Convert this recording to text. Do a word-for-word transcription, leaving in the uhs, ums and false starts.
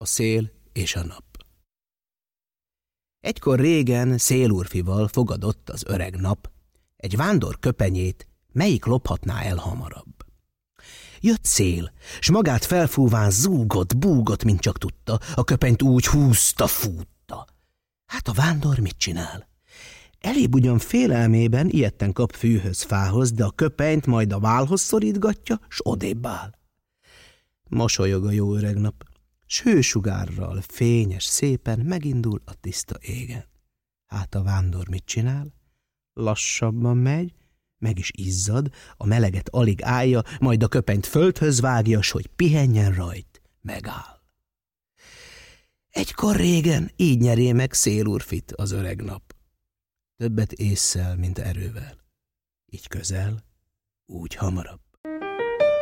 szél és a nap. Egykor régen szélúrfival fogadott az öreg nap egy vándor köpenyét, melyik lophatná el hamarabb. Jött szél, s magát felfúván zúgott, búgott, mint csak tudta, a köpenyt úgy húzta, fútta. Hát a vándor mit csinál? Elébb ugyan félelmében ijedten kap fűhöz, fához, de a köpenyt majd a válhoz szorítgatja, s odébb áll. Mosolyog a jó öreg nap, s hősugárral fényes szépen megindul a tiszta égen. Hát a vándor mit csinál? Lassabban megy, meg is izzad, a meleget alig állja, majd a köpenyt földhöz vágja, s hogy pihenjen rajt, megáll. Egykor régen így nyeré meg szélúrfit az öreg nap. Többet ésszel, mint erővel. Így közel, úgy hamarabb.